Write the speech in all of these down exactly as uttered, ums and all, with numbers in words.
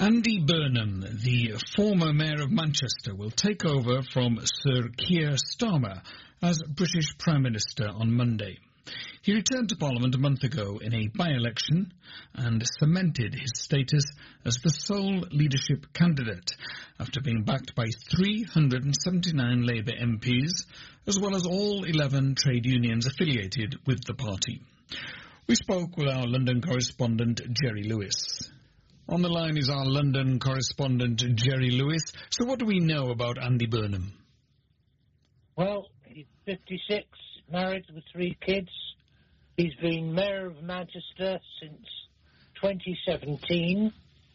Andy Burnham, the former Mayor of Manchester, will take over from Sir Keir Starmer as British Prime Minister on Monday. He returned to Parliament a month ago in a by-election and cemented his status as the sole leadership candidate after being backed by three hundred seventy-nine Labour M Ps, as well as all eleven trade unions affiliated with the party. We spoke with our London correspondent, Jerry Lewis. On the line is our London correspondent, Jerry Lewis. So what do we know about Andy Burnham? Well, he's fifty-six, married with three kids. He's been Mayor of Manchester since twenty seventeen.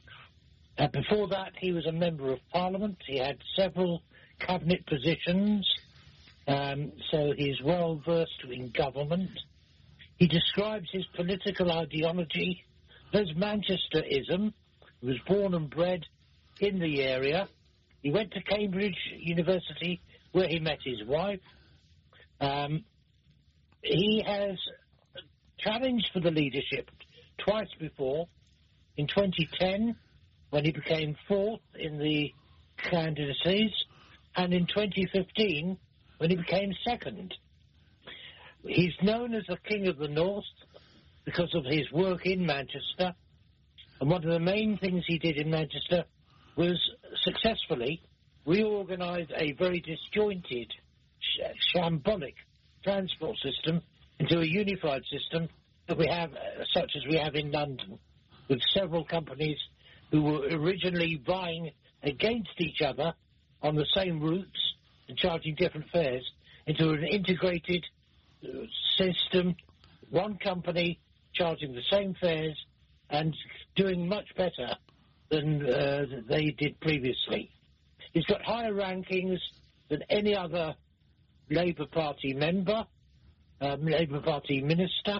Uh, before that, he was a Member of Parliament. He had several cabinet positions, um, so he's well versed in government. He describes his political ideology as Manchesterism. He was born and bred in the area. He went to Cambridge University, where he met his wife. Um, he has challenged for the leadership twice before. In twenty ten, when he became fourth in the candidacies, and in twenty fifteen, when he became second. He's known as the King of the North because of his work in Manchester, and one of the main things he did in Manchester was successfully reorganise a very disjointed, sh- shambolic transport system into a unified system that we have, uh, such as we have in London, with several companies who were originally vying against each other on the same routes and charging different fares, into an integrated uh, system, one company charging the same fares and doing much better than uh, they did previously. He's got higher rankings than any other Labour Party member, um, Labour Party minister.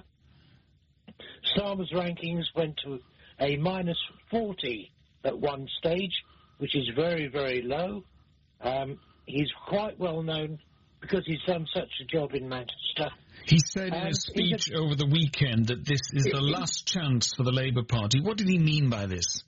Starmer's rankings went to a minus forty at one stage, which is very, very low. Um, he's quite well known because he's done such a job in Manchester. He said in Um, a speech a, over the weekend that this is the last chance for the Labour Party. What did he mean by this?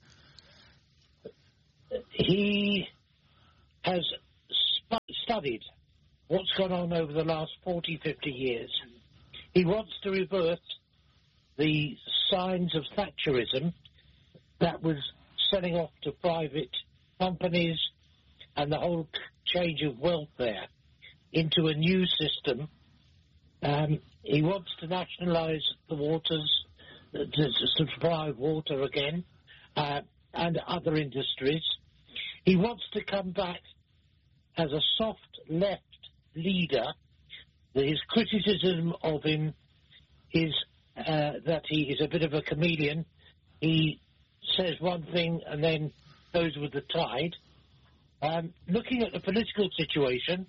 He has sp- studied what's gone on over the last forty, fifty years. He wants to reverse the signs of Thatcherism that was selling off to private companies and the whole change of welfare into a new system. Um, he wants to nationalise the waters, to, to supply water again, uh, and other industries. He wants to come back as a soft left leader. His criticism of him is uh, that he is a bit of a chameleon. He says one thing and then goes with the tide. Um, looking at the political situation,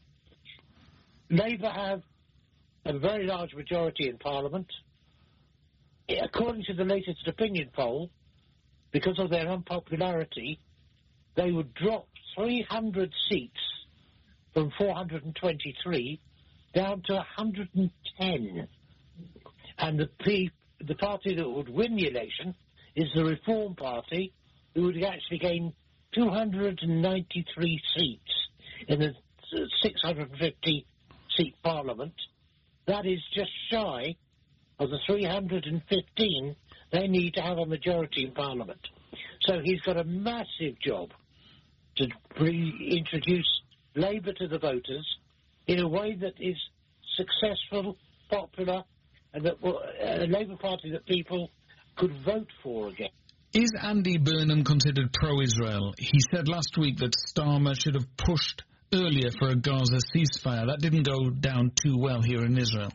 Labour have a very large majority in Parliament. According to the latest opinion poll, because of their unpopularity, they would drop three hundred seats from four hundred twenty-three down to one hundred ten. And the, P, the party that would win the election is the Reform Party, who would actually gain two hundred ninety-three seats in a six hundred fifty seat Parliament. That is just shy of the three hundred fifteen they need to have a majority in Parliament. So he's got a massive job to reintroduce Labour to the voters in a way that is successful, popular, and that a Labour Party that people could vote for again. Is Andy Burnham considered pro-Israel? He said last week that Starmer should have pushed earlier for a Gaza ceasefire. That didn't go down too well here in Israel.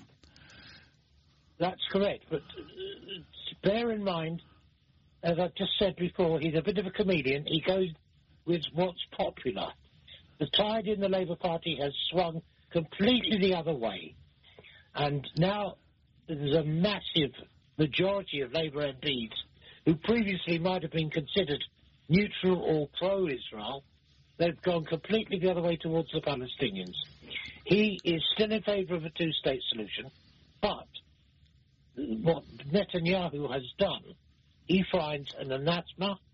That's correct, but uh, bear in mind, as I've just said before, he's a bit of a chameleon. He goes with what's popular. The tide in the Labour Party has swung completely the other way, and now there's a massive majority of Labour M Ps who previously might have been considered neutral or pro-Israel. They've gone completely the other way towards the Palestinians. He is still in favour of a two-state solution, but what Netanyahu has done, he finds an anathema,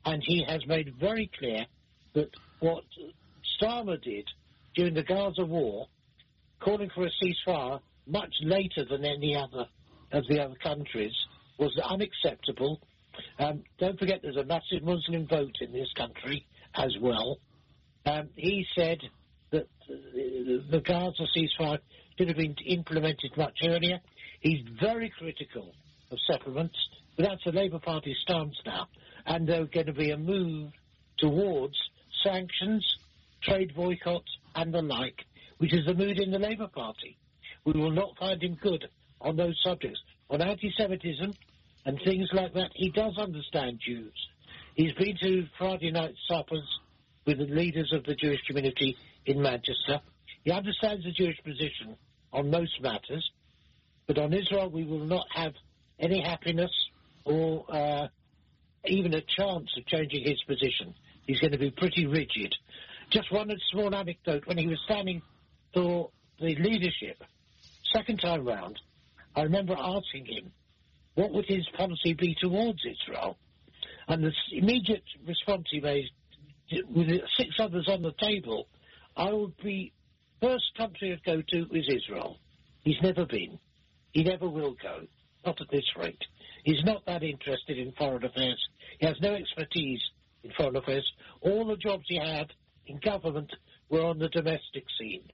and he has made very clear that what Starmer did during the Gaza war, calling for a ceasefire much later than any other of the other countries, was unacceptable. Um, don't forget there's a massive Muslim vote in this country as well. Um, he said that the, the Gaza ceasefire should have been implemented much earlier. He's very critical of settlements, but that's the Labour Party's stance now. And there's going to be a move towards sanctions, trade boycotts, and the like, which is the mood in the Labour Party. We will not find him good on those subjects. On anti-Semitism and things like that, he does understand Jews. He's been to Friday night suppers with the leaders of the Jewish community in Manchester. He understands the Jewish position on most matters, but on Israel we will not have any happiness or uh, even a chance of changing his position. He's going to be pretty rigid. Just one small anecdote. When he was standing for the leadership, second time round, I remember asking him, what would his policy be towards Israel? And the immediate response he made, with six others on the table, I would be, first country I'd go to is Israel. He's never been. He never will go. Not at this rate. He's not that interested in foreign affairs. He has no expertise in foreign affairs. All the jobs he had in government were on the domestic scene.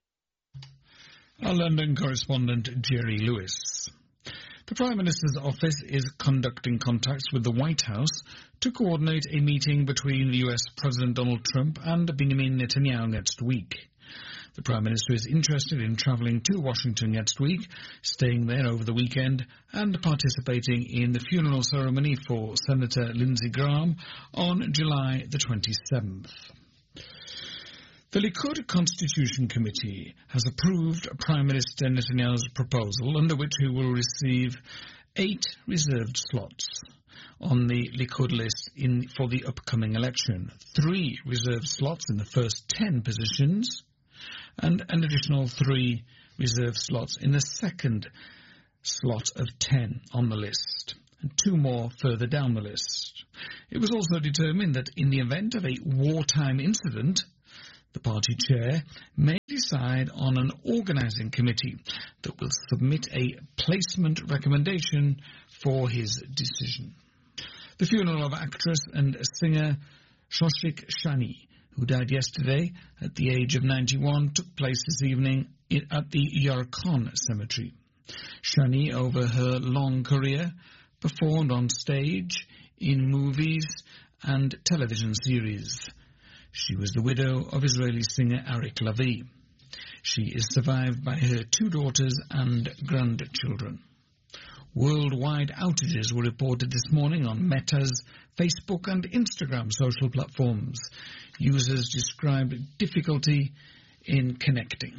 Our London correspondent, Jerry Lewis. The Prime Minister's office is conducting contacts with the White House to coordinate a meeting between the U S President Donald Trump and Benjamin Netanyahu next week. The Prime Minister is interested in travelling to Washington next week, staying there over the weekend, and participating in the funeral ceremony for Senator Lindsey Graham on July the twenty-seventh. The Likud Constitution Committee has approved Prime Minister Netanyahu's proposal, under which he will receive eight reserved slots on the Likud list in, for the upcoming election, three reserved slots in the first ten positions, and an additional three reserved slots in the second slot of ten on the list, and two more further down the list. It was also determined that in the event of a wartime incident, the party chair may decide on an organising committee that will submit a placement recommendation for his decision. The funeral of actress and singer Shoshik Shani, who died yesterday at the age of ninety-one, took place this evening at the Yarkon Cemetery. Shani, over her long career, performed on stage, in movies and television series. She was the widow of Israeli singer Arik Lavi. She is survived by her two daughters and grandchildren. Worldwide outages were reported this morning on Meta's Facebook and Instagram social platforms. Users described difficulty in connecting.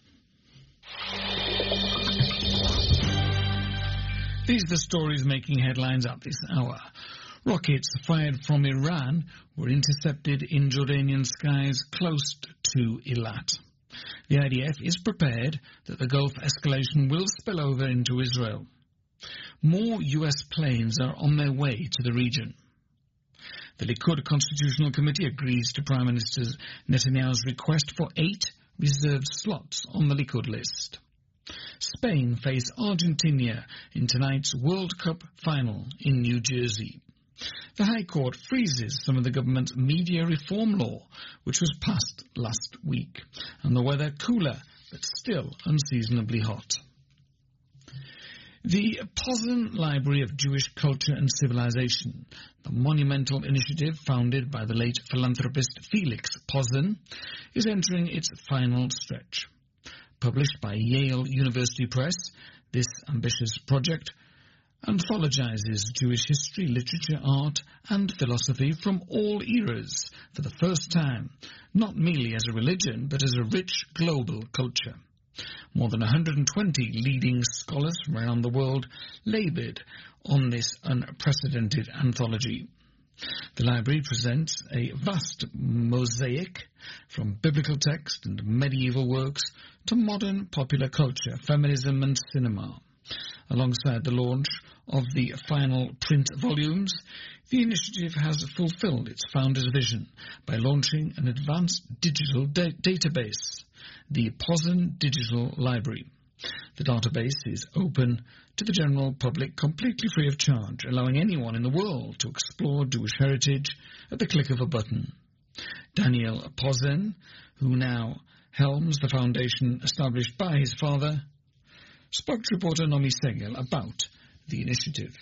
These are the stories making headlines at this hour. Rockets fired from Iran were intercepted in Jordanian skies close to Eilat. The I D F is prepared that the Gulf escalation will spill over into Israel. More U S planes are on their way to the region. The Likud Constitutional Committee agrees to Prime Minister Netanyahu's request for eight reserved slots on the Likud list. Spain face Argentina in tonight's World Cup final in New Jersey. The High Court freezes some of the government's media reform law, which was passed last week, and the weather cooler but still unseasonably hot. The Poznan Library of Jewish Culture and Civilization, the monumental initiative founded by the late philanthropist Felix Poznan, is entering its final stretch. Published by Yale University Press, this ambitious project anthologizes Jewish history, literature, art, and philosophy from all eras for the first time, not merely as a religion, but as a rich global culture. More than one hundred twenty leading scholars from around the world labored on this unprecedented anthology. The library presents a vast mosaic from biblical text and medieval works to modern popular culture, feminism, and cinema. Alongside the launch of the final print volumes, The initiative has fulfilled its founder's vision by launching an advanced digital da- database, the Posen Digital Library. The database is open to the general public completely free of charge, allowing anyone in the world to explore Jewish heritage at the click of a button. Daniel Posen, who now helms the foundation established by his father, spoke to reporter Nomi Segel about the initiative.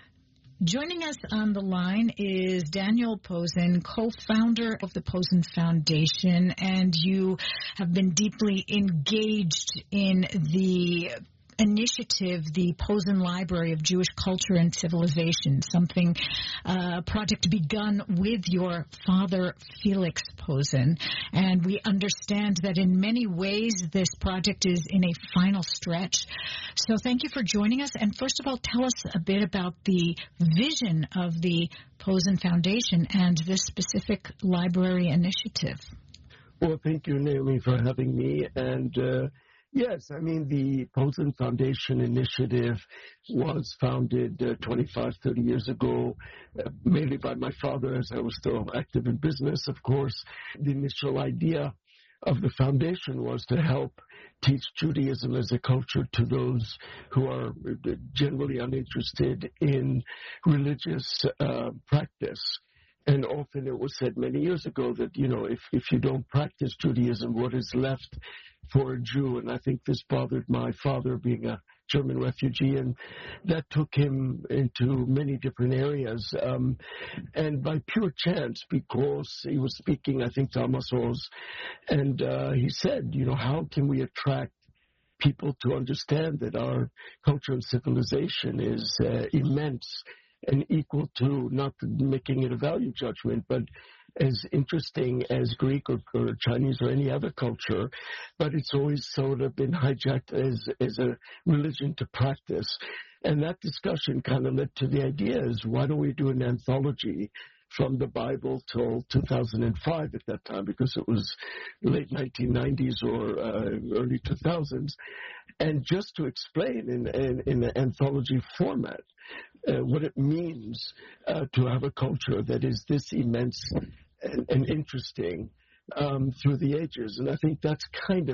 Joining us on the line is Daniel Posen, co-founder of the Posen Foundation, and you have been deeply engaged in the initiative, the Posen Library of Jewish Culture and Civilization, something, uh, a project begun with your father, Felix Posen. And we understand that in many ways this project is in a final stretch. So thank you for joining us. And first of all, tell us a bit about the vision of the Posen Foundation and this specific library initiative. Well, thank you, Naomi, for having me. And uh, yes, I mean, the Posen Foundation initiative was founded uh, twenty-five, thirty years ago, uh, mainly by my father, as I was still active in business, of course. The initial idea of the foundation was to help teach Judaism as a culture to those who are generally uninterested in religious uh, practice. And often it was said many years ago that, you know, if, if you don't practice Judaism, what is left for a Jew? And I think this bothered my father, being a German refugee, and that took him into many different areas. Um, and by pure chance, because he was speaking, I think, to Amos Oz, and uh, he said, you know, how can we attract people to understand that our culture and civilization is uh, immense and equal to, not making it a value judgment, but as interesting as Greek or, or Chinese or any other culture, but it's always sort of been hijacked as, as a religion to practice. And that discussion kind of led to the idea is, why don't we do an anthology from the Bible till two thousand five at that time, because it was late nineteen nineties or uh, early two thousands, and just to explain in, in, in an anthology format uh, what it means uh, to have a culture that is this immense and, and interesting um, through the ages. And I think that's kind of